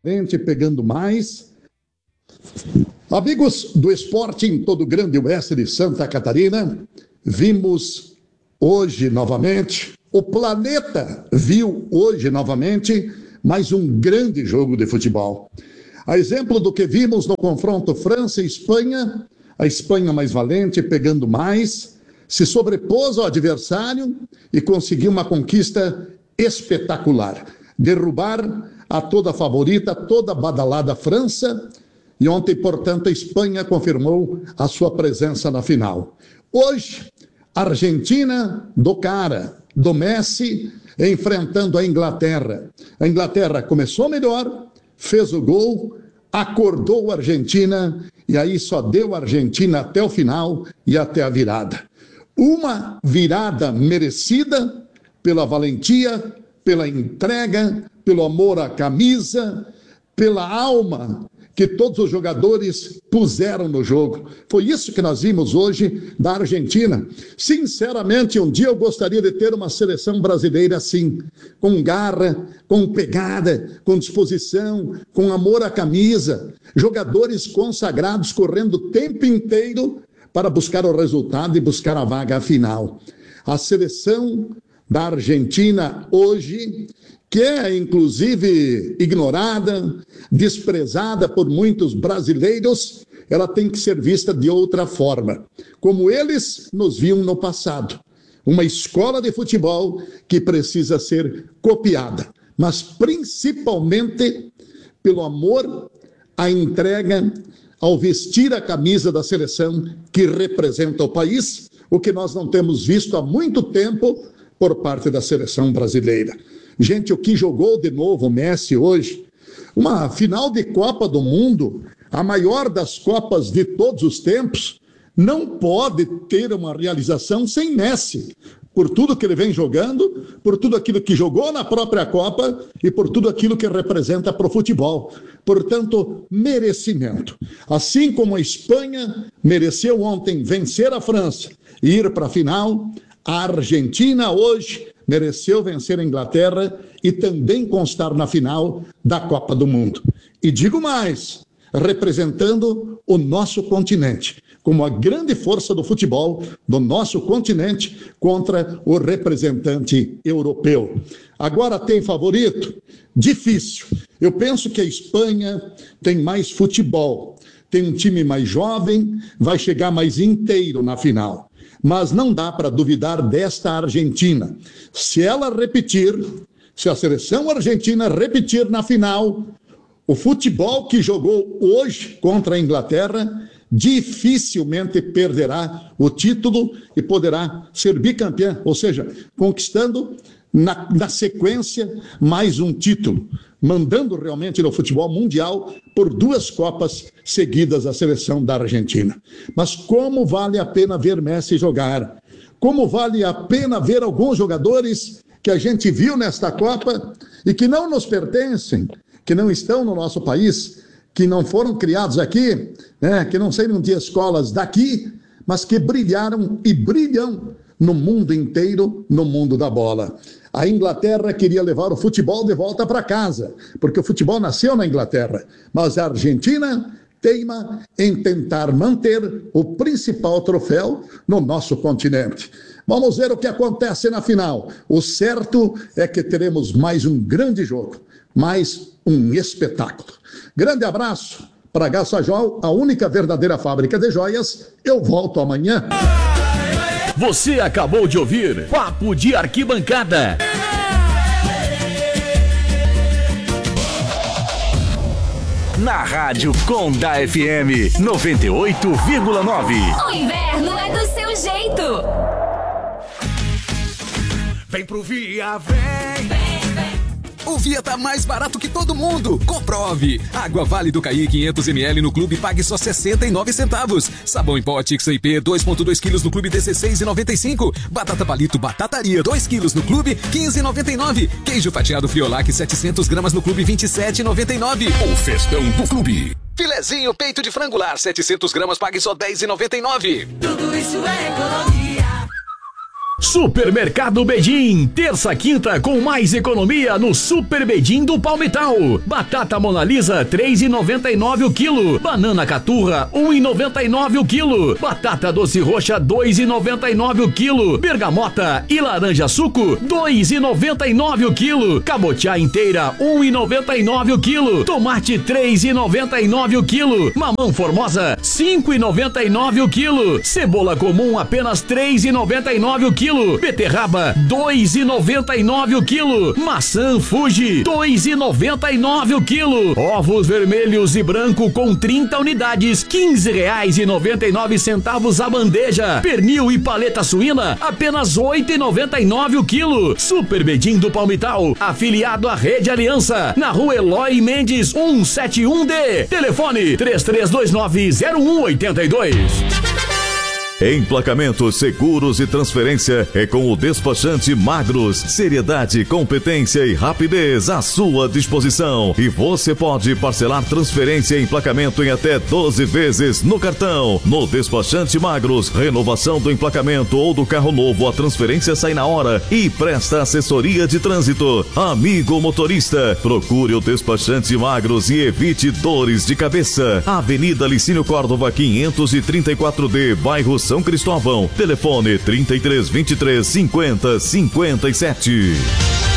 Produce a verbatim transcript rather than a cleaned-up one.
pegando mais. Amigos do esporte em todo o Grande Oeste de Santa Catarina, vimos hoje novamente, o planeta viu hoje novamente mais um grande jogo de futebol. A exemplo do que vimos no confronto França e Espanha, a Espanha mais valente, pegando mais, se sobrepôs ao adversário e conseguiu uma conquista espetacular. Derrubar a toda favorita, toda badalada França, e ontem, portanto, a Espanha confirmou a sua presença na final. Hoje, a Argentina do cara, do Messi, enfrentando a Inglaterra. A Inglaterra começou melhor, fez o gol, acordou a Argentina, e aí só deu a Argentina até o final e até a virada. Uma virada merecida pela valentia, pela entrega, pelo amor à camisa, pela alma que todos os jogadores puseram no jogo. Foi isso que nós vimos hoje da Argentina. Sinceramente, um dia eu gostaria de ter uma seleção brasileira assim, com garra, com pegada, com disposição, com amor à camisa, jogadores consagrados correndo o tempo inteiro para buscar o resultado e buscar a vaga final. A seleção da Argentina hoje, que é inclusive ignorada, desprezada por muitos brasileiros, ela tem que ser vista de outra forma, como eles nos viam no passado. Uma escola de futebol que precisa ser copiada, mas principalmente pelo amor à entrega, ao vestir a camisa da seleção que representa o país, o que nós não temos visto há muito tempo por parte da seleção brasileira. Gente, o que jogou de novo o Messi hoje, uma final de Copa do Mundo, a maior das Copas de todos os tempos, não pode ter uma realização sem Messi, por tudo que ele vem jogando, por tudo aquilo que jogou na própria Copa e por tudo aquilo que representa para o futebol. Portanto, merecimento. Assim como a Espanha mereceu ontem vencer a França e ir para a final, a Argentina hoje mereceu vencer a Inglaterra e também constar na final da Copa do Mundo. E digo mais, representando o nosso continente, como a grande força do futebol do nosso continente contra o representante europeu. Agora tem favorito? Difícil. Eu penso que a Espanha tem mais futebol, tem um time mais jovem, vai chegar mais inteiro na final. Mas não dá para duvidar desta Argentina. Se ela repetir, se a seleção argentina repetir na final, o futebol que jogou hoje contra a Inglaterra, dificilmente perderá o título e poderá ser bicampeã, ou seja, conquistando na, na sequência mais um título, mandando realmente no futebol mundial por duas Copas seguidas a seleção da Argentina. Mas como vale a pena ver Messi jogar? Como vale a pena ver alguns jogadores que a gente viu nesta Copa e que não nos pertencem, que não estão no nosso país, que não foram criados aqui, né, que não saíram de escolas daqui, mas que brilharam e brilham no mundo inteiro, no mundo da bola. A Inglaterra queria levar o futebol de volta para casa, porque o futebol nasceu na Inglaterra, mas a Argentina teima em tentar manter o principal troféu no nosso continente. Vamos ver o que acontece na final. O certo é que teremos mais um grande jogo, mais um espetáculo. Grande abraço para Gassajol, a única verdadeira fábrica de joias. Eu volto amanhã. Você acabou de ouvir Papo de Arquibancada. Na Rádio Conda F M noventa e oito vírgula nove. O inverno é do seu jeito. Vem pro Via, vem. Vem, vem. O Via tá mais barato que todo mundo. Comprove. Água Vale do Caí quinhentos mililitros no clube pague só sessenta e nove centavos. Sabão em pó Tix I P dois vírgula dois quilos no clube dezesseis reais e noventa e cinco. Batata palito Batataria dois quilos no clube quinze reais e noventa e nove. Queijo fatiado Friolac setecentos gramas no clube vinte e sete reais e noventa e nove. O festão do clube. Filezinho peito de frangular setecentos gramas pague só dez reais e noventa e nove. Tudo isso é economia. Supermercado Bedim, terça, quinta com mais economia no Super Bedim do Palmital. Batata Mona Lisa três reais e noventa e nove o quilo. Banana Caturra um real e noventa e nove o quilo. Batata doce roxa dois reais e noventa e nove o quilo. Bergamota e laranja suco dois reais e noventa e nove o quilo. Cabotiá inteira um real e noventa e nove o quilo. Tomate três reais e noventa e nove o quilo. Mamão Formosa cinco reais e noventa e nove o quilo. Cebola comum apenas três reais e noventa e nove o quilo. Beterraba dois reais e noventa e nove o quilo. Maçã Fuji dois reais e noventa e nove o quilo. Ovos vermelhos e branco com trinta unidades quinze reais e noventa e nove centavos a bandeja. Pernil e paleta suína apenas oito reais e noventa e nove o quilo. Super Bedim do Palmital, afiliado à Rede Aliança, na rua Eloy Mendes cento e setenta e um D. Telefone três três dois nove zero um oito dois. Emplacamentos, seguros e transferência é com o despachante Magros. Seriedade, competência e rapidez à sua disposição. E você pode parcelar transferência e emplacamento em até doze vezes no cartão. No despachante Magros, renovação do emplacamento ou do carro novo, a transferência sai na hora e presta assessoria de trânsito. Amigo motorista, procure o despachante Magros e evite dores de cabeça. Avenida Licínio Córdova quinhentos e trinta e quatro D, bairro São Cristóvão. Telefone trinta e três, vinte e três, cinquenta, cinquenta e sete.